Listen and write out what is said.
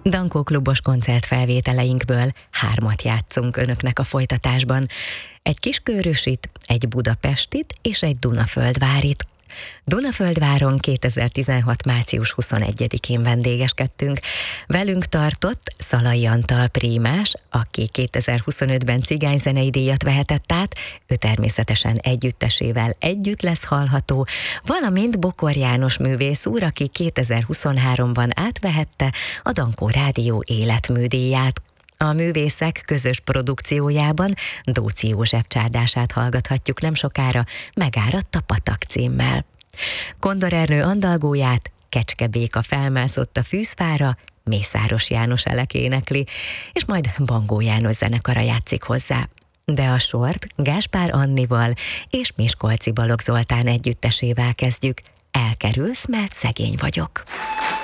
Dankó klubos koncertfelvételeinkből 3 játszunk önöknek a folytatásban. Egy kiskörösit, egy budapestit és egy Dunaföldvárit. Dunaföldváron 2016. március 21-én vendégeskedtünk. Velünk tartott Szalai Antal prímás, aki 2025-ben cigányzenei díjat vehetett át, ő természetesen együttesével együtt lesz hallható, valamint Bokor János művész úr, aki 2023-ban átvehette a Dankó Rádió életműdíját. A művészek közös produkciójában Dóczy József csárdását hallgathatjuk nem sokára, Megáradt a patak címmel. Kondor Ernő andalgóját Kecske Béka felmászott a fűzfára, Mészáros János Elek énekli, és majd Bangó János zenekara játszik hozzá. De a sort Gáspár Annival és Miskolci Balogh Zoltán együttesével kezdjük. Elkerülsz, mert szegény vagyok.